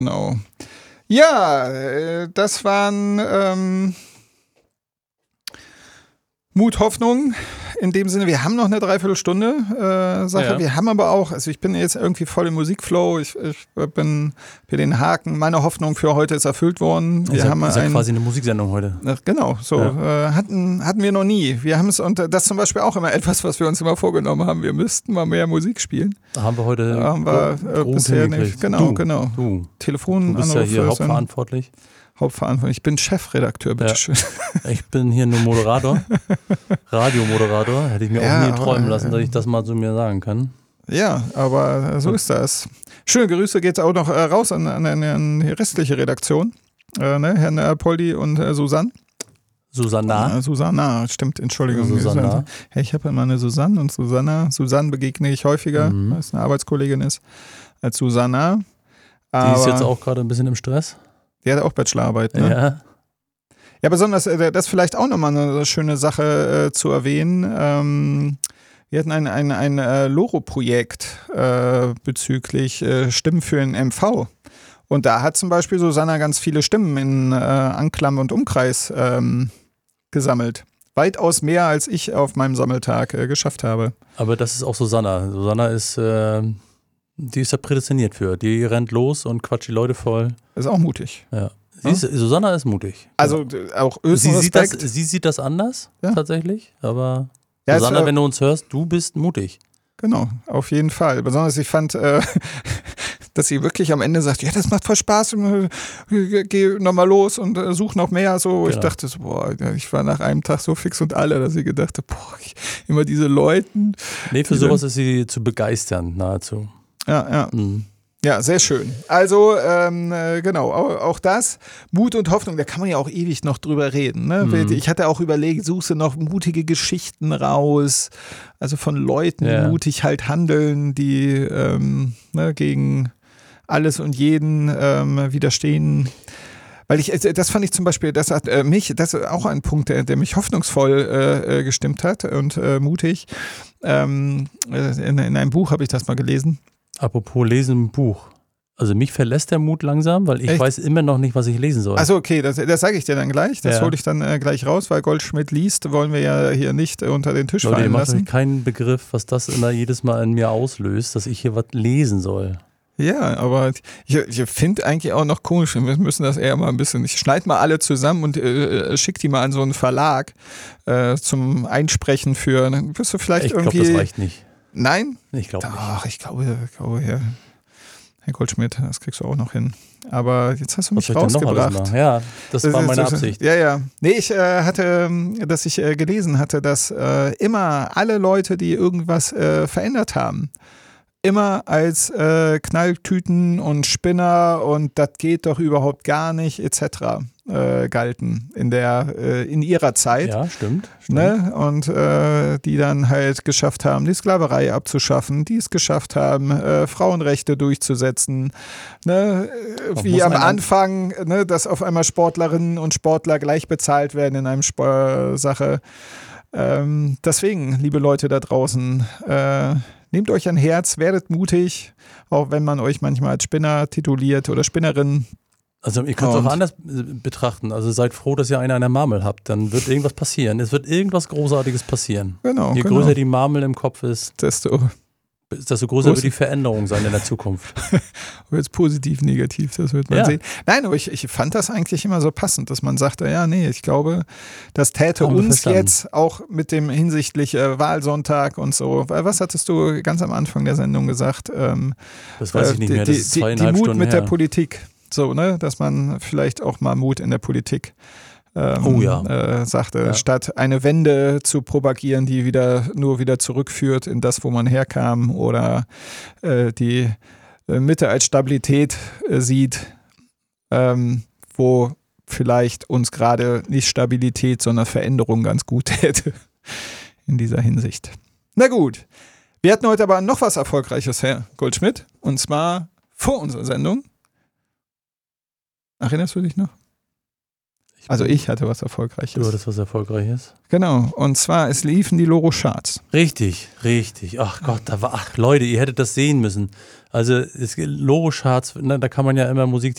Genau. Ja, das waren Mut, Hoffnung. In dem Sinne, wir haben noch eine Dreiviertelstunde Sache. Ja. Wir haben aber auch, also ich bin jetzt irgendwie voll im Musikflow. Ich bin für den Haken. Meine Hoffnung für heute ist erfüllt worden. Wir haben quasi eine Musiksendung heute. Genau, so. Ja. Hatten wir noch nie. Wir haben es, und das ist zum Beispiel auch immer etwas, was wir uns immer vorgenommen haben. Wir müssten mal mehr Musik spielen. Da haben wir heute bisher nicht. Genau. Du. Telefon. Du bist ja hier hauptverantwortlich. Ich bin Chefredakteur, bitteschön. Ja. Ich bin hier nur Moderator, Radiomoderator. Hätte ich mir auch nie träumen lassen, dass ich das mal zu mir sagen kann. Ja, aber so ist das. Schöne Grüße geht auch noch raus an die restliche Redaktion. Herrn Poldi und Susanne. Susanna, stimmt, Entschuldigung. Susanna. Hey, ich habe immer eine Susanne und Susanna. Susanne begegne ich häufiger, weil es eine Arbeitskollegin ist, als Susanna. Die ist jetzt auch gerade ein bisschen im Stress. Die hat auch Bachelorarbeit, ne? Ja, besonders, das ist vielleicht auch nochmal eine schöne Sache zu erwähnen. Wir hatten ein Loro-Projekt bezüglich Stimmen für den MV. Und da hat zum Beispiel Susanna ganz viele Stimmen in Anklam und Umkreis gesammelt. Weitaus mehr, als ich auf meinem Sammeltag geschafft habe. Aber das ist auch Susanna. Susanna ist... Die ist ja prädestiniert für. Die rennt los und quatscht die Leute voll. Ist auch mutig. Ja. Susanna ist mutig. Also auch Respekt. Sie sieht das anders, tatsächlich. Aber Susanna, wenn du uns hörst, du bist mutig. Genau, auf jeden Fall. Besonders ich fand, dass sie wirklich am Ende sagt, ja, das macht voll Spaß, geh nochmal los und such noch mehr. So. Genau. Ich dachte so, ich war nach einem Tag so fix und alle, dass ich gedacht habe, immer diese Leuten. Nee, für sowas ist sie zu begeistern, nahezu. Ja. Ja, sehr schön. Also, genau, auch das, Mut und Hoffnung, da kann man ja auch ewig noch drüber reden. Ne? Ich hatte auch überlegt, suchst du noch mutige Geschichten raus, also von Leuten, die mutig halt handeln, die gegen alles und jeden widerstehen. Weil das fand ich zum Beispiel, das ist auch ein Punkt, der mich hoffnungsvoll gestimmt hat und mutig. In einem Buch habe ich das mal gelesen. Apropos lesen im Buch. Also mich verlässt der Mut langsam, weil ich weiß immer noch nicht, was ich lesen soll. Achso, okay, das sage ich dir dann gleich. Das hole ich dann gleich raus, weil Goldschmidt liest, wollen wir ja hier nicht unter den Tisch fallen lassen. Ich habe keinen Begriff, was das immer jedes Mal in mir auslöst, dass ich hier was lesen soll. Ja, aber ich finde eigentlich auch noch komisch, wir müssen das eher mal ein bisschen, ich schneide mal alle zusammen und schick die mal an so einen Verlag zum Einsprechen für, dann wirst du vielleicht irgendwie... Ich glaube, das reicht nicht. Nein? Ich glaube nicht. Ach, ich glaube, Herr Goldschmidt, das kriegst du auch noch hin. Aber jetzt hast du mich rausgebracht. Ja, das war meine Absicht. Ja. Nee, ich dass ich gelesen hatte, dass immer alle Leute, die irgendwas verändert haben, immer als Knalltüten und Spinner und das geht doch überhaupt gar nicht, etc. Galten in ihrer Zeit. Ja, stimmt. Ne? Und die dann halt geschafft haben, die Sklaverei abzuschaffen, die es geschafft haben, Frauenrechte durchzusetzen. Ne? Wie am Anfang, ne? Dass auf einmal Sportlerinnen und Sportler gleich bezahlt werden in einem Sache. Deswegen, liebe Leute da draußen, nehmt euch ein Herz, werdet mutig, auch wenn man euch manchmal als Spinner tituliert oder Spinnerin. Also ihr könnt es auch anders betrachten. Also seid froh, dass ihr eine Marmel habt. Dann wird irgendwas passieren. Es wird irgendwas Großartiges passieren. Genau. Je größer die Marmel im Kopf ist, desto größer wird die Veränderung sein in der Zukunft. Ob jetzt positiv, negativ, das wird man sehen. Nein, aber ich fand das eigentlich immer so passend, dass man sagte, ich glaube, das täte uns jetzt auch mit dem hinsichtlich Wahlsonntag und so. Was hattest du ganz am Anfang der Sendung gesagt? Das weiß ich nicht mehr, das ist 2,5 Stunden Mut mit her. Der Politik. So, ne, dass man vielleicht auch mal Mut in der Politik sagte, statt eine Wende zu propagieren, die nur wieder zurückführt in das, wo man herkam oder die Mitte als Stabilität sieht, wo vielleicht uns gerade nicht Stabilität, sondern Veränderung ganz gut täte in dieser Hinsicht. Na gut, wir hatten heute aber noch was Erfolgreiches, Herr Goldschmidt, und zwar vor unserer Sendung. Erinnerst du dich noch? Also ich hatte was Erfolgreiches. Du hattest was Erfolgreiches? Genau, und zwar, es liefen die Loro-Charts. Richtig. Ach Gott, Leute, ihr hättet das sehen müssen. Also Loro-Charts, da kann man ja immer Musik